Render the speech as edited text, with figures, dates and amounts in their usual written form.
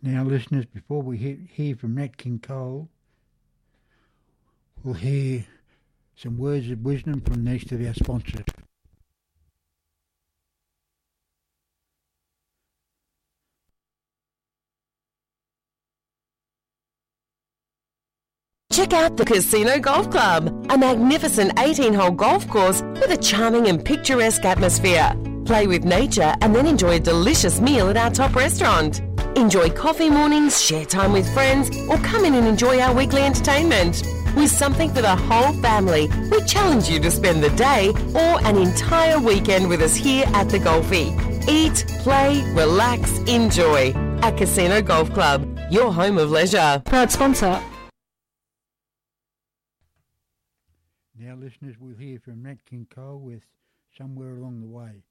Now, listeners, before we hear from Nat King Cole, we'll hear some words of wisdom from next of our sponsors. Check out the Casino Golf Club, a magnificent 18-hole golf course with a charming and picturesque atmosphere. Play with nature and then enjoy a delicious meal at our top restaurant. Enjoy coffee mornings, share time with friends, or come in and enjoy our weekly entertainment. With something for the whole family, we challenge you to spend the day or an entire weekend with us here at the Golfie. Eat, play, relax, enjoy. At Casino Golf Club, your home of leisure. Proud sponsor. Now, listeners, we'll hear from Nat King Cole with Somewhere Along the Way.